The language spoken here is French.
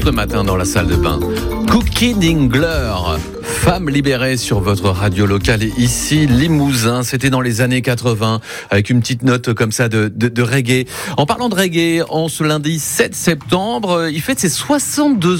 ce matin dans la salle de bain. Cookie Dingler, femme libérée sur votre radio locale ici, Limousin. C'était dans les années 80, avec une petite note comme ça de reggae. En parlant de reggae, en ce lundi 7 septembre, il fête ses 62